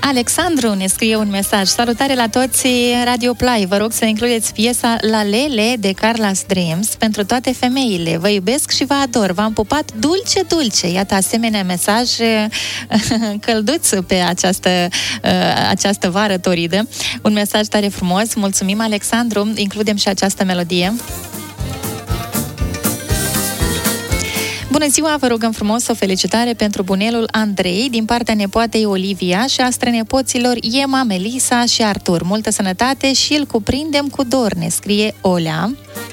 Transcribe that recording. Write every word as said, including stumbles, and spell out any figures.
Alexandru ne scrie un mesaj. Salutare la toți Radio Play. Vă rog să includeți piesa La Lele de Carla's Dreams pentru toate femeile. Vă iubesc și vă ador. V-am pupat dulce, dulce. Iată, asemenea mesaj călduț pe această, această vară toridă. Un mesaj tare frumos. Mulțumim, Alexandru. Includem și această melodie. Bună ziua, vă rugăm frumos o felicitare pentru bunelul Andrei din partea nepoatei Olivia și a strănepoților Ema, Melisa și Artur. Multă sănătate și îl cuprindem cu dor, ne scrie Olea.